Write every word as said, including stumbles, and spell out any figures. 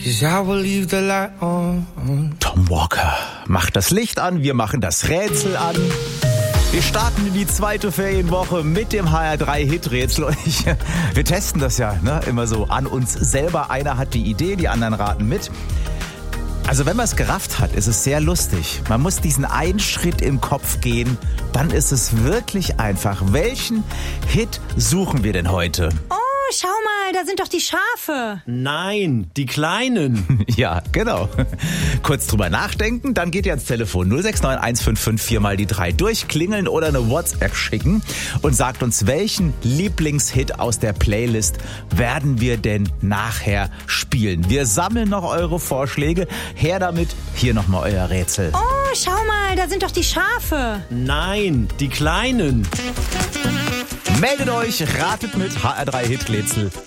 'cause I will leave the light on. Tom Walker macht das Licht an, wir machen das Rätsel an. Wir starten in die zweite Ferienwoche mit dem H R drei Hiträtsel. Und ich, wir testen das ja ne, immer so an uns selber. Einer hat die Idee, die anderen raten mit. Also wenn man es gerafft hat, ist es sehr lustig. Man muss diesen einen Schritt im Kopf gehen, dann ist es wirklich einfach. Welchen Hit suchen wir denn heute? Oh, schau mal, da sind doch die Schafe. Nein, die Kleinen. Ja, genau. Kurz drüber nachdenken, dann geht ihr ans Telefon null sechs neun eins fünf fünf vier mal die drei durchklingeln oder eine WhatsApp schicken und sagt uns, welchen Lieblingshit aus der Playlist werden wir denn nachher spielen. Wir sammeln noch eure Vorschläge. Her damit, hier nochmal euer Rätsel. Oh, schau mal, da sind doch die Schafe. Nein, die Kleinen. Meldet euch, ratet mit H R drei Hiträtsel